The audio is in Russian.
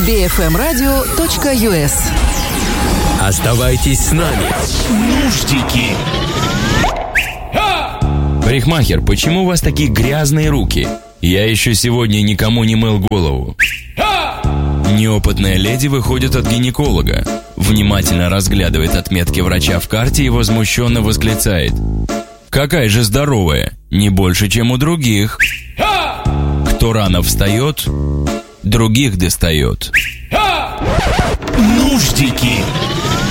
bfmradio.us. Оставайтесь с нами. Нуждики. Парикмахер, почему у вас такие грязные руки? Я еще сегодня никому не мыл голову. Неопытная леди выходит от гинеколога, внимательно разглядывает отметки врача в карте и возмущенно восклицает: какая же здоровая, не больше, чем у других. Кто рано встает, других достает. Нуждики.